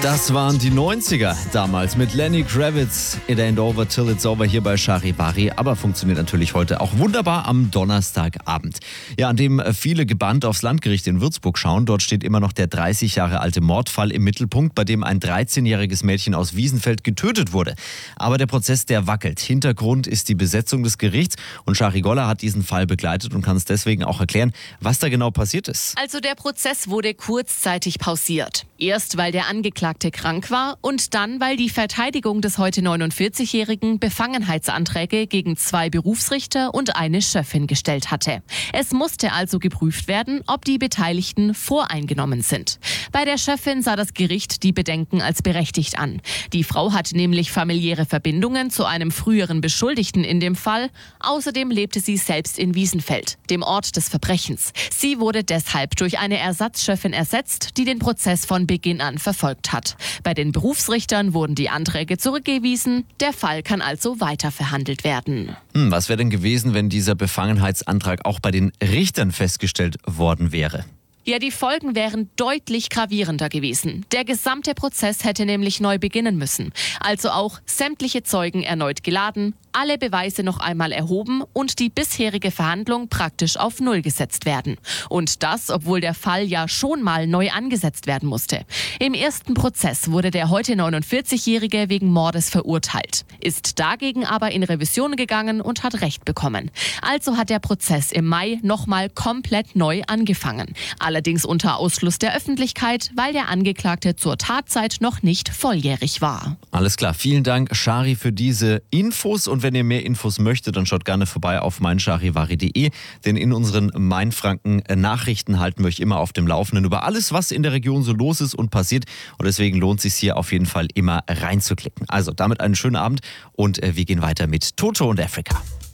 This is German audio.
Das waren die 90er damals mit Lenny Kravitz. It ain't over till it's over hier bei Charivari. Aber funktioniert natürlich heute auch wunderbar am Donnerstagabend. Ja, an dem viele gebannt aufs Landgericht in Würzburg schauen. Dort steht immer noch der 30 Jahre alte Mordfall im Mittelpunkt, bei dem ein 13-jähriges Mädchen aus Wiesenfeld getötet wurde. Aber der Prozess, der wackelt. Hintergrund ist die Besetzung des Gerichts. Und Shari Goller hat diesen Fall begleitet und kann es deswegen auch erklären, was da genau passiert ist. Also der Prozess wurde kurzzeitig pausiert. Erst weil der Angeklagte krank war und dann, weil die Verteidigung des heute 49-Jährigen Befangenheitsanträge gegen 2 Berufsrichter und eine Schöffin gestellt hatte. Es musste also geprüft werden, ob die Beteiligten voreingenommen sind. Bei der Schöffin sah das Gericht die Bedenken als berechtigt an. Die Frau hat nämlich familiäre Verbindungen zu einem früheren Beschuldigten in dem Fall. Außerdem lebte sie selbst in Wiesenfeld, dem Ort des Verbrechens. Sie wurde deshalb durch eine Ersatzschöffin ersetzt, die den Prozess von Beginn an verfolgt hat. Bei den Berufsrichtern wurden die Anträge zurückgewiesen. Der Fall kann also weiter verhandelt werden. Was wäre denn gewesen, wenn dieser Befangenheitsantrag auch bei den Richtern festgestellt worden wäre? Ja, die Folgen wären deutlich gravierender gewesen. Der gesamte Prozess hätte nämlich neu beginnen müssen. Also auch sämtliche Zeugen erneut geladen, alle Beweise noch einmal erhoben und die bisherige Verhandlung praktisch auf Null gesetzt werden. Und das, obwohl der Fall ja schon mal neu angesetzt werden musste. Im ersten Prozess wurde der heute 49-Jährige wegen Mordes verurteilt, ist dagegen aber in Revision gegangen und hat Recht bekommen. Also hat der Prozess im Mai nochmal komplett neu angefangen. Allerdings unter Ausschluss der Öffentlichkeit, weil der Angeklagte zur Tatzeit noch nicht volljährig war. Alles klar, vielen Dank, Shari, für diese Infos. Und wenn ihr mehr Infos möchtet, dann schaut gerne vorbei auf meincharivari.de. Denn in unseren Mainfranken-Nachrichten halten wir euch immer auf dem Laufenden über alles, was in der Region so los ist und passiert. Und deswegen lohnt es sich hier auf jeden Fall immer reinzuklicken. Also damit einen schönen Abend und wir gehen weiter mit Toto und Afrika.